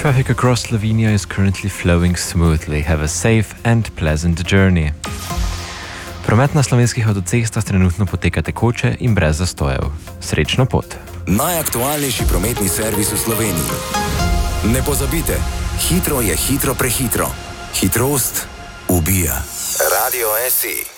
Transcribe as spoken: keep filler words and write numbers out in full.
Traffic across Slovenia is currently flowing smoothly. Have a safe and pleasant journey. Promet na slovenskih avtocestah trenutno poteka tekoče in brez zastojev. Srečno pot. Najaktualnejši prometni servis v Sloveniji. Ne pozabite, hitro je hitro prehitro. Hitrost ubija. Radio S I.